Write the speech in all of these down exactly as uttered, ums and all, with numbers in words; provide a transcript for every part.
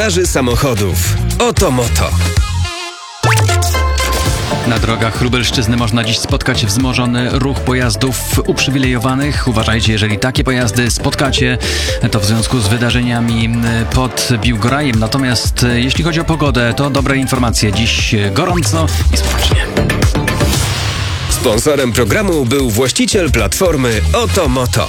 sprzedaży samochodów. Oto Moto. Na drogach Lubelszczyzny można dziś spotkać wzmożony ruch pojazdów uprzywilejowanych. Uważajcie, jeżeli takie pojazdy spotkacie, to w związku z wydarzeniami pod Biłgorajem. Natomiast jeśli chodzi o pogodę, to dobre informacje. Dziś gorąco i słonecznie. Sponsorem programu był właściciel platformy Oto Moto.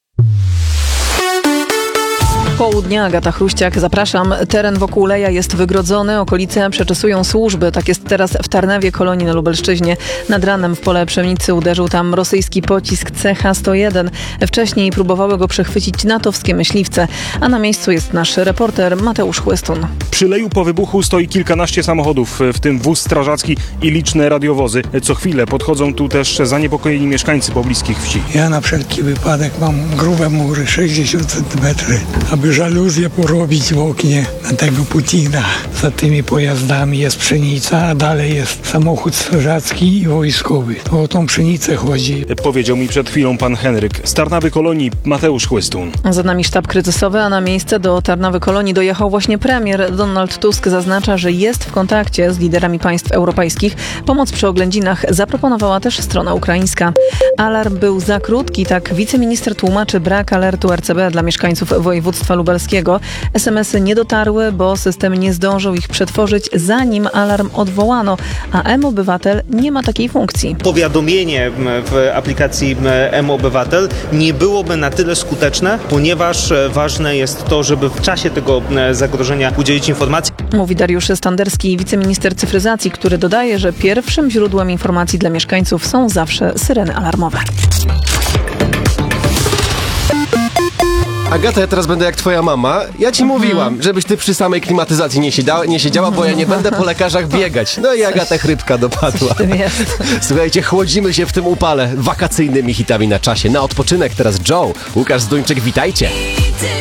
Południa, Agata Chruściak, zapraszam. Teren wokół Leja jest wygrodzony, okolice przeczesują służby. Tak jest teraz w Tarnawie Kolonii na Lubelszczyźnie. Nad ranem w pole pszenicy uderzył tam rosyjski pocisk C H sto jeden. Wcześniej próbowały go przechwycić natowskie myśliwce. A na miejscu jest nasz reporter Mateusz Chłystun. Przy Leju po wybuchu stoi kilkanaście samochodów, w tym wóz strażacki i liczne radiowozy. Co chwilę podchodzą tu też zaniepokojeni mieszkańcy pobliskich wsi. Ja na wszelki wypadek mam grube mury, sześćdziesiąt centymetrów, aby żaluzję porobić w oknie na tego Putina. Za tymi pojazdami jest pszenica, a dalej jest samochód strażacki i wojskowy. To o tą pszenicę chodzi. Powiedział mi przed chwilą pan Henryk. Z Tarnawy Kolonii Mateusz Chłystun. Za nami sztab kryzysowy, a na miejsce do Tarnawy Kolonii dojechał właśnie premier. Donald Tusk zaznacza, że jest w kontakcie z liderami państw europejskich. Pomoc przy oględzinach zaproponowała też strona ukraińska. Alarm był za krótki, tak wiceminister tłumaczy brak alertu R C B dla mieszkańców województwa lubelskiego. es em esy nie dotarły, bo system nie zdążył ich przetworzyć, zanim alarm odwołano, a mObywatel nie ma takiej funkcji. Powiadomienie w aplikacji mObywatel nie byłoby na tyle skuteczne, ponieważ ważne jest to, żeby w czasie tego zagrożenia udzielić informacji. Mówi Dariusz Standerski, wiceminister cyfryzacji, który dodaje, że pierwszym źródłem informacji dla mieszkańców są zawsze syreny alarmowe. Agata, ja teraz będę jak twoja mama. Ja ci mhm. mówiłam, żebyś ty przy samej klimatyzacji nie siedziała, nie siedziała, bo ja nie będę po lekarzach biegać. No i Agata chrypka dopadła. Słuchajcie, chłodzimy się w tym upale wakacyjnymi hitami na czasie. Na odpoczynek teraz Joe. Łukasz Zduńczyk, witajcie.